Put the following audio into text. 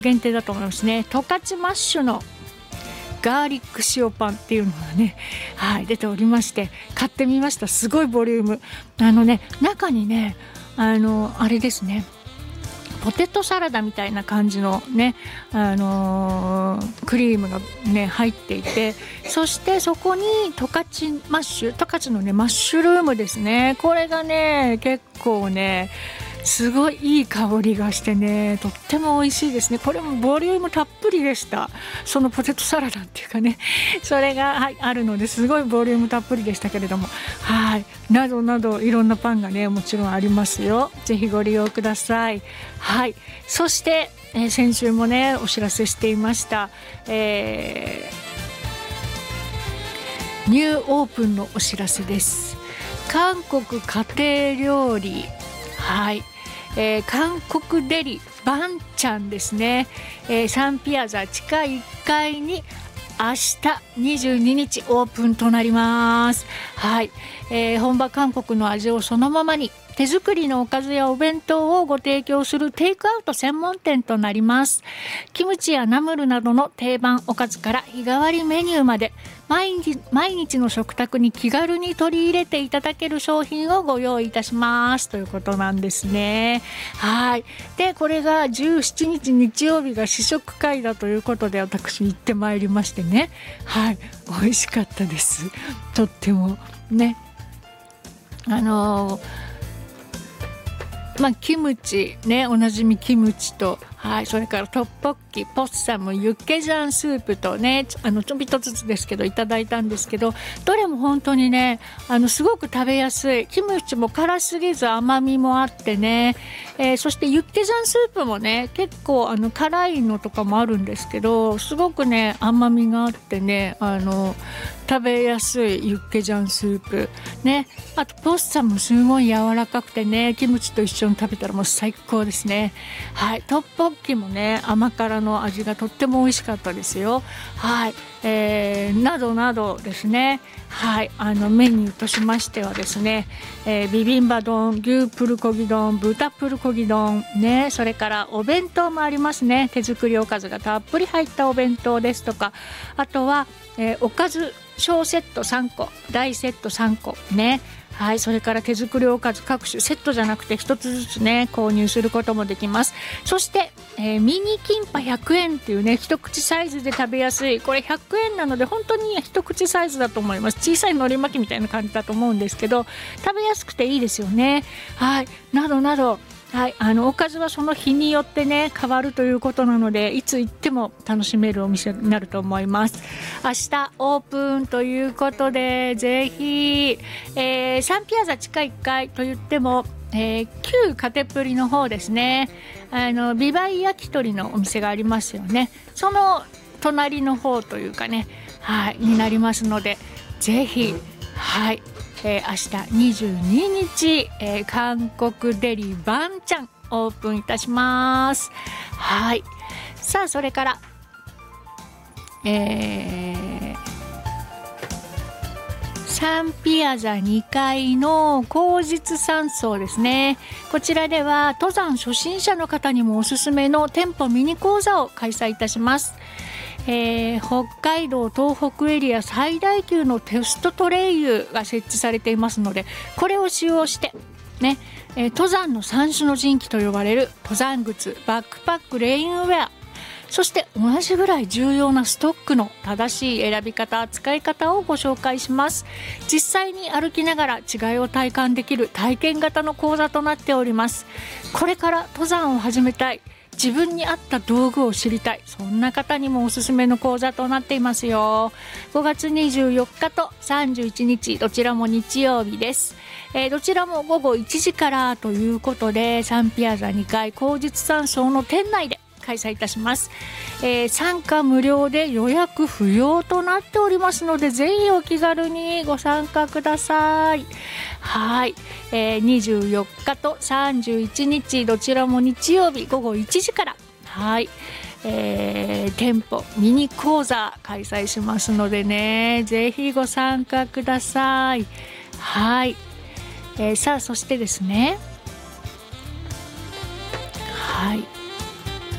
限定だと思いますね。十勝マッシュのガーリック塩パンっていうのがね、出ておりまして、買ってみました。すごいボリューム。中にね、あれですね、ポテトサラダみたいな感じのね、クリームがね入っていて、そしてそこに十勝のねマッシュルームですね。これがね結構ねすごいいい香りがしてね、とっても美味しいですね。これもボリュームたっぷりでした。そのポテトサラダっていうかね、それが、あるのですごいボリュームたっぷりでしたけれども、などなどいろんなパンがねもちろんありますよ。ぜひご利用ください。そして、先週もねお知らせしていました、ニューオープンのお知らせです。韓国家庭料理、韓国デリバンチャンですね、サンピアザ地下1階に明日22日オープンとなります。本場韓国の味をそのままに手作りのおかずやお弁当をご提供するテイクアウト専門店となります。キムチやナムルなどの定番おかずから日替わりメニューまで毎日の食卓に気軽に取り入れていただける商品をご用意いたしますということなんですね。でこれが17日日曜日が試食会だということで、私行ってまいりましてね、美味しかったです。とってもね、キムチね、おなじみキムチと、それからトッポッキ、ポッサム、ユッケジャンスープとね、ちょびっとずつですけどいただいたんですけど、どれも本当にねすごく食べやすい。キムチも辛すぎず甘みもあってね、そしてユッケジャンスープもね結構辛いのとかもあるんですけど、すごくね甘みがあってね食べやすいユッケジャンスープね。あとポッサムすごい柔らかくてね、キムチと一緒に食べたらもう最高ですね。トッポッキもね甘辛の味がとっても美味しかったですよ。などなどですね。メニューとしましてはですね、ビビンバ丼、牛プルコギ丼、豚プルコギ丼ね、それからお弁当もありますね。手作りおかずがたっぷり入ったお弁当ですとか、あとは、おかず小セット3個、大セット3個ね、それから手作りおかず各種セットじゃなくて1つずつね購入することもできます。そして、ミニキンパ100円っていうね一口サイズで食べやすい、これ100円なので本当に一口サイズだと思います。小さい海苔巻きみたいな感じだと思うんですけど、食べやすくていいですよね。などなど、おかずはその日によってね変わるということなので、いつ行っても楽しめるお店になると思います。明日オープンということで、ぜひ、サンピアザ地下1階といっても、旧カテプリの方ですね、ビバイ焼き鳥のお店がありますよね。その隣の方というかね、になりますので、ぜひ明日22日、韓国デリバンチャンオープンいたします。さあそれから、サンピアザ2階の口実山荘ですね。こちらでは登山初心者の方にもおすすめの店舗ミニ講座を開催いたします。北海道東北エリア最大級のテストトレイユが設置されていますので、これを使用してね、登山の三種の神器と呼ばれる登山靴、バックパック、レインウェア、そして同じぐらい重要なストックの正しい選び方、使い方をご紹介します。実際に歩きながら違いを体感できる体験型の講座となっております。これから登山を始めたい、自分に合った道具を知りたい、そんな方にもおすすめの講座となっていますよ。5月24日と31日どちらも日曜日です。どちらも午後1時からということで、サンピアザ2階口実山荘の店内で開催いたします。参加無料で予約不要となっておりますので、ぜひお気軽にご参加ください。24日と31日どちらも日曜日午後1時から店舗ミニ講座開催しますのでね、ぜひご参加ください。さあそしてですね、